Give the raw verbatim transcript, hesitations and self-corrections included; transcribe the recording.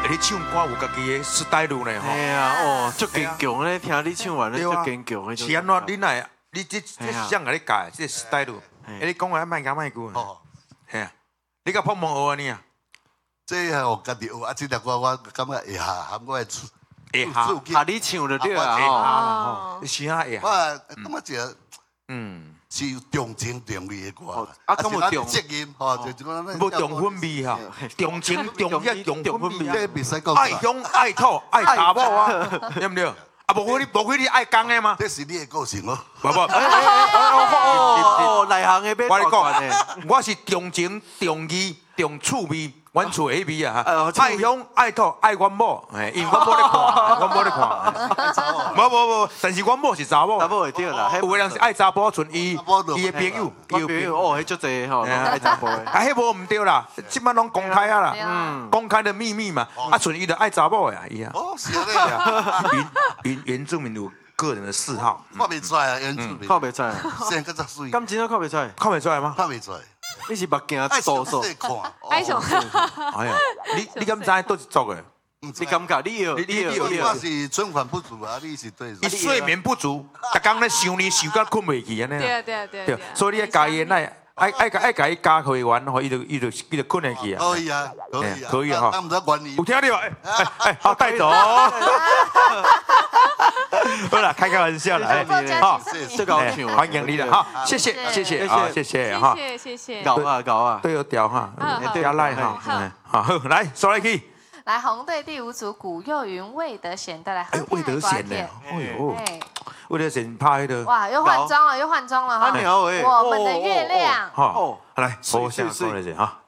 你唱歌有家己的 style 呢吼。 哎呀，哦，足坚强咧，听你唱完咧，足坚强迄种。 是安怎？你来，你这这想甲你教这 style， 哎，你讲话卖讲卖句。哦，系啊，你甲碰碰学啊你啊？ 这系我家己学，啊，这条歌我感觉会下，含我会出。 会下， 下你唱就对啊吼。你想下会下。 我感觉一个， 嗯， 是有重情重义的歌。 啊，咁有重责任，吼，就就讲无重婚味哈，重情重义重婚味啊。 这袂使讲。 爱乡爱土爱查某啊，对不对？啊，无非你无非你爱讲的吗？ 这是你的个性哦。 不不， 哦，内行的要我你讲，我是重情重义重趣味。阮厝迄味啊，爱乡爱土爱阮某，哎，因为阮某咧看，阮某咧看。无无无，但是阮某是查某。 查某会对啦， 有个人是爱查甫，存伊伊的朋友， 伊有朋友哦，迄足济吼，爱查甫的。 啊，迄无唔对啦，即摆拢公开啊啦，嗯，公开的秘密嘛，啊，存伊就爱查某的啊，伊啊。 哦，是啊。 原原原住民有个人的嗜好。 看袂出来啊，原住民。 看袂出来。 现在较水。 咁真都看袂出来。 看袂出来吗？ 看袂出来。 你是目镜度数。 爱什么？ 哎呀，你你敢知倒一组的？ 你感觉你有你你有你我是存款不足啊，你是对。 伊睡眠不足，逐工咧想你想到困袂去安尼。 对啊对啊对啊。 对，所以你爱加伊那爱爱爱甲伊加会员吼，伊就伊就伊就困会去啊。 可以啊，可以啊， 可以啊哈。 那唔知管你。 有听到无？哎哎哎，好带走。好啦，开开玩笑啦， 好， 这个欢迎你了哈，谢谢谢谢好谢谢哈， 谢谢谢谢， 搞啊搞啊， 都有调哈，调来哈，好来说来去。 来红队第五组古幼云魏德贤带来。 哎，魏德贤呢？哎呦，魏德贤拍的。 哇，又换装了，又换装了哈。我们的月亮。 好，来，我先说来一下哈。